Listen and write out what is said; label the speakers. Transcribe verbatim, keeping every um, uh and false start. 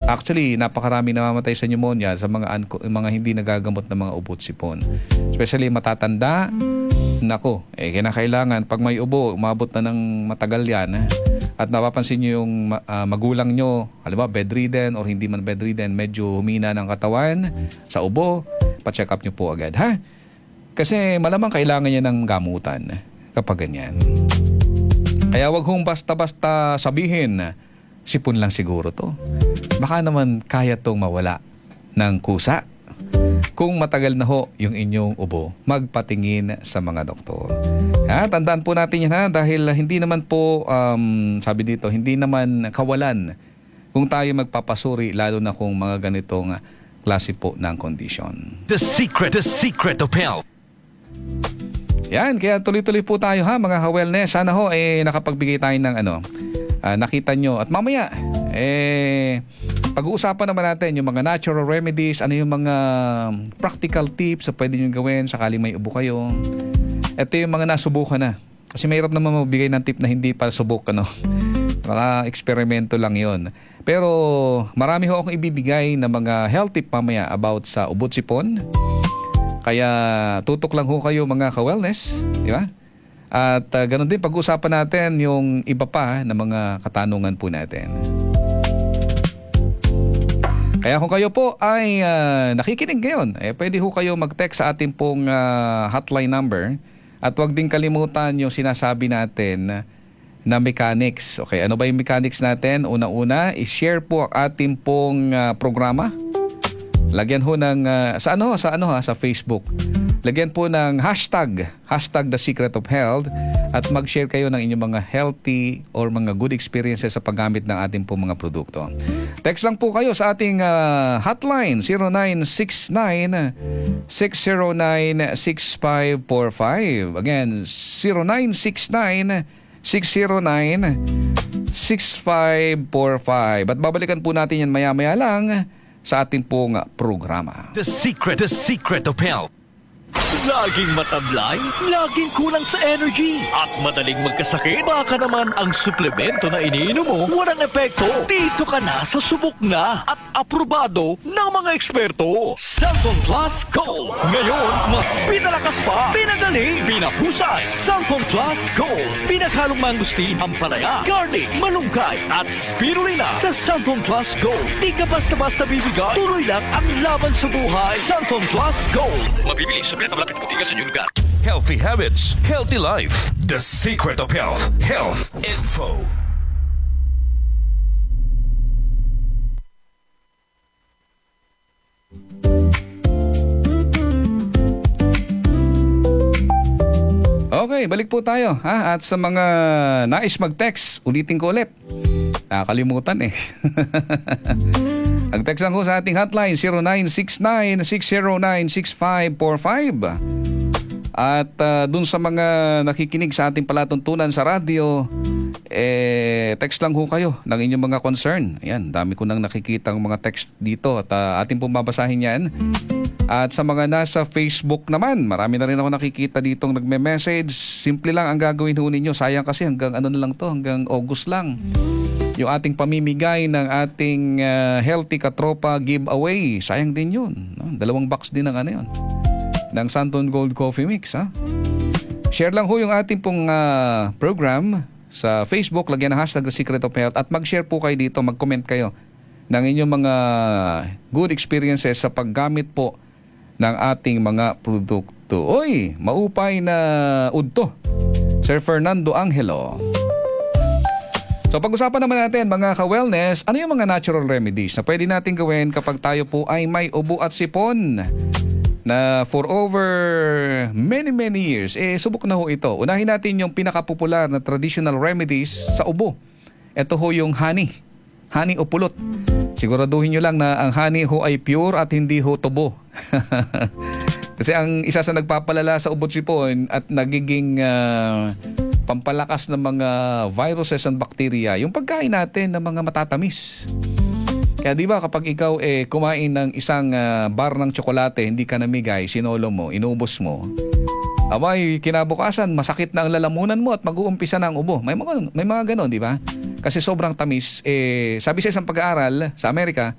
Speaker 1: Actually, napakarami namamatay sa pneumonia sa mga unco- mga hindi nagagamot na mga ubo at sipon. Especially matatanda. Nako, eh kinakailangan pag may ubo, umabot na ng matagal yan. At napapansin nyo yung uh, magulang nyo, halimbawa bedridden or hindi man bedridden, medyo humina ng katawan sa ubo, pa-check up nyo po agad, ha? Kasi malamang kailangan niya ng gamutan kapag ganyan. Kaya wag hong basta-basta sabihin, sipon lang siguro to. Baka naman kaya tong mawala ng kusa. Kung matagal na ho yung inyong ubo, magpatingin sa mga doktor. Ha, tandaan po natin yan, ha, dahil hindi naman po, um, sabi dito, hindi naman kawalan kung tayo magpapasuri, lalo na kung mga ganitong klase po ng condition.
Speaker 2: The secret, the secret of health.
Speaker 1: Yan, kaya tuloy-tuloy po tayo, ha, mga ka-wellness. Sana ho, eh, nakapagbigay tayo ng ano, uh, nakita nyo. At mamaya, eh, pag-uusapan naman natin yung mga natural remedies, ano yung mga practical tips na pwede nyo gawin sakaling may ubo kayo. Ito yung mga nasubukan na. Kasi mahirap naman magbigay ng tip na hindi pa subok, ano. Baka eksperimento lang yon. Pero marami ho akong ibibigay na mga health tip mamaya about sa ubo at sipon. Kaya tutok lang ho kayo mga ka-wellness, di ba? At uh, ganun din pag-usapan natin yung iba pa na mga katanungan po natin. Kaya kung kayo po ay uh, nakikinig ngayon, eh, pwede ho kayo mag-text sa ating pong uh, hotline number. At huwag din kalimutan yung sinasabi natin na mechanics. Okay, ano ba yung mechanics natin? Una-una, i-share po ang ating pong uh, programa. Lagyan ho ng, uh, sa ano, sa ano ha, sa Facebook. Lagyan po ng hashtag, hashtag The Secret of Health, at mag-share kayo ng inyong mga healthy or mga good experiences sa paggamit ng ating po mga produkto. Text lang po kayo sa ating uh, hotline, zero nine six nine, six zero nine, six five four five. Again, zero nine six nine, six zero nine, six five four five. At babalikan po natin yan maya-maya lang sa ating pong programa.
Speaker 2: The secret, the secret of health. Laging matablay, laging kulang sa energy, at madaling magkasakit. Baka naman ang suplemento na iniinom mo walang epekto. Dito ka na sa subok na at aprobado ng mga eksperto. Cellphone Plus Gold. Ngayon, mas pinalakas pa, pinadali, pinahusay. Cellphone Plus Gold. Pinaghalong mangustin, ampalaya, garlic, malunggay, at spirulina. Sa Cellphone Plus Gold, di ka basta-basta bibigay. Tuloy lang ang laban sa buhay. Cellphone Plus Gold. Mabibili sa pinatablapit puti sa inyong lugar. Healthy habits, healthy life. The secret of health. Health info.
Speaker 1: Okay, balik po tayo, ha? At sa mga nais mag-text, ulitin ko ulit. Nakakalimutan eh. Ang text lang ko sa ating hotline, zero nine six nine, six zero nine, six five four five. At uh, dun sa mga nakikinig sa ating palatuntunan sa radyo, eh, text lang ho kayo ng inyong mga concern. Ayan, dami ko nang nakikitang mga text dito at uh, ating pong babasahin yan. At sa mga nasa Facebook naman, marami na rin ako nakikita ditong nagme-message. Simple lang ang gagawin ho ninyo. Sayang kasi hanggang ano na lang to, hanggang August lang. Yung ating pamimigay ng ating uh, Healthy Katropa giveaway. Sayang din yun. No? Dalawang box din ng ano yun. Ng Santon Gold Coffee Mix. Ha? Share lang ho yung ating pong uh, program sa Facebook. Lagyan ng hashtag The Secret of Health. At mag-share po kayo dito, mag-comment kayo ng inyong mga good experiences sa paggamit po ng ating mga produkto. Oy, maupay na udto. Sir Fernando Angelo. So pag-usapan naman natin mga ka-wellness, ano yung mga natural remedies na pwede natin gawin kapag tayo po ay may ubo at sipon na for over many many years, eh subok na ho ito. Unahin natin yung pinakapopular na traditional remedies sa ubo. Ito ho yung honey. Honey o pulot. Siguraduhin nyo lang na ang honey ho ay pure at hindi ho tubo. Kasi ang isa sa nagpapalala sa ubo at sipon at nagiging uh, pampalakas ng mga viruses and bacteria, yung pagkain natin ng mga matatamis. Kaya di ba kapag ikaw eh kumain ng isang uh, bar ng tsokolate, hindi ka namigay, sinolo mo, inubos mo, abay kinabukasan masakit na ang lalamunan mo at mag-uumpisa na ang ubo. May mga, may mga ganon, di ba? Kasi sobrang tamis. Eh, sabi sa isang pag-aaral sa Amerika,